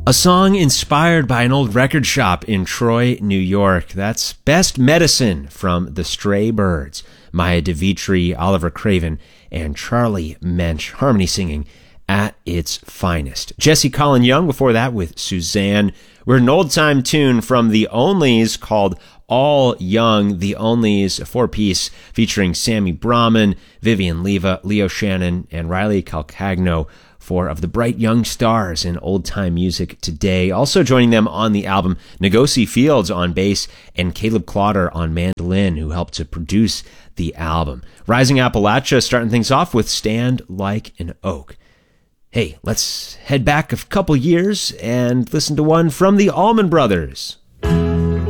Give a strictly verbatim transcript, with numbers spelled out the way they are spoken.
A song inspired by an old record shop in Troy, New York. That's Best Medicine from the Stray Birds. Maya DeVitri, Oliver Craven, and Charlie Mensch harmony singing at its finest. Jesse Colin Young before that with Suzanne. We're an old-time tune from the Onlys called All Young. The Onlys, a four-piece featuring Sammy Brahman, Vivian Leva, Leo Shannon, and Riley Calcagno, four of the bright young stars in old-time music today. Also joining them on the album, Ngozi Fields on bass and Caleb Clotter on mandolin, who helped to produce the album. Rising Appalachia starting things off with Stand Like an Oak. Hey, let's head back a couple years and listen to one from the Allman Brothers.